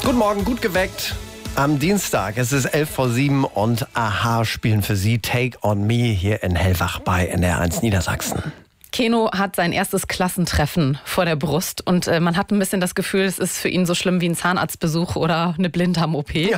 Guten Morgen, gut geweckt. Am Dienstag, es ist 6:11 und a-ha spielen für Sie Take on Me hier in Hellwach bei NDR1 Niedersachsen. Keno hat sein erstes Klassentreffen vor der Brust und man hat ein bisschen das Gefühl, es ist für ihn so schlimm wie ein Zahnarztbesuch oder eine Blinddarm-OP. Ja.